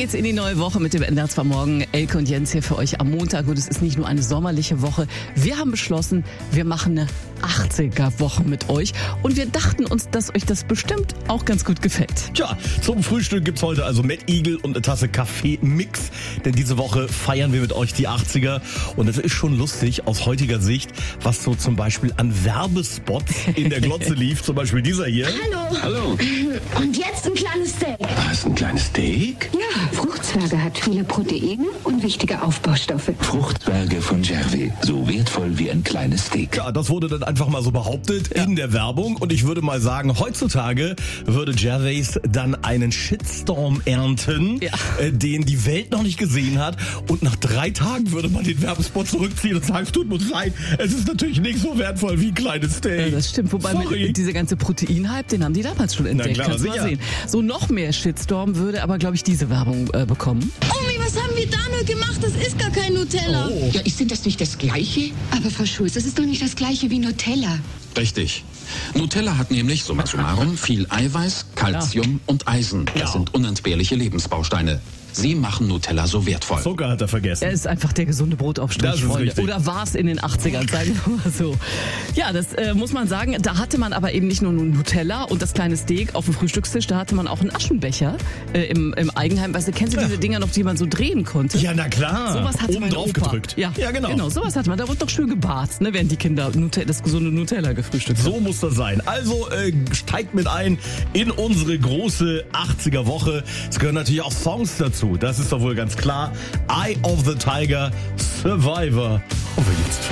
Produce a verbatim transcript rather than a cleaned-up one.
geht's in die neue Woche mit dem N D R zwei Morgen. Elke und Jens hier für euch am Montag. Und es ist nicht nur eine sommerliche Woche. Wir haben beschlossen, wir machen eine achtziger-Woche mit euch. Und wir dachten uns, dass euch das bestimmt auch ganz gut gefällt. Tja, zum Frühstück gibt's heute also Mad Eagle und eine Tasse Kaffee-Mix. Denn diese Woche feiern wir mit euch die achtziger. Und es ist schon lustig aus heutiger Sicht, was so zum Beispiel an Werbespots in der Glotze lief. Zum Beispiel dieser hier. Hallo. Hallo. Und jetzt ein kleines Steak. Was, ein kleines Steak? Ja, Fruchtzwerge hat viele Proteine und wichtige Aufbaustoffe. Fruchtzwerge von Gervais. So wertvoll wie ein kleines Steak. Ja, das wurde dann einfach mal so behauptet ja. in der Werbung. Und ich würde mal sagen, heutzutage würde Gervais dann einen Shitstorm ernten, ja. äh, den die Welt noch nicht gesehen hat. Und nach drei Tagen würde man den Werbespot zurückziehen und sagen, es tut uns leid, es ist natürlich nicht so wertvoll wie ein kleines Steak. Ja, das stimmt. Wobei mit, dieser ganze Proteinhype, den haben die damals schon entdeckt. Na klar, Kannst du mal sehen. So noch mehr Shitstorm würde aber, glaube ich, diese Werbung äh, bekommen. Omi, was haben wir da nur gemacht? Das ist gar kein Nutella. Oh. Ja, ist denn das nicht das Gleiche? Aber Frau Schulz, das ist doch nicht das Gleiche wie Nutella. Richtig. Nutella hat nämlich, summa summarum, viel Eiweiß, Calcium und Eisen. Das Ja. sind unentbehrliche Lebensbausteine. Sie machen Nutella so wertvoll. Zucker hat er vergessen. Er ist einfach der gesunde Brotaufstrich, Das ist Freunde. richtig. Oder war es in den achtzigern, sagen wir mal so. Ja, das äh, muss man sagen. Da hatte man aber eben nicht nur Nutella und das kleine Steak auf dem Frühstückstisch, da hatte man auch einen Aschenbecher äh, im, im Eigenheim. Weißt du, kennst du Ja. diese Dinger noch, die man so drehen konnte? Ja, na klar. Sowas hatte Oben mein drauf Opa. gedrückt. Ja, ja, genau. Genau, sowas hatte man. Da wurde doch schön gebarzt, ne, während die Kinder Nutella, das gesunde Nutella gefrühstückt haben. So muss das sein. Also äh, steigt mit ein in unsere große achtziger-Woche. Es gehören natürlich auch Songs dazu. Das ist doch wohl ganz klar. Eye of the Tiger, Survivor. Und wir jetzt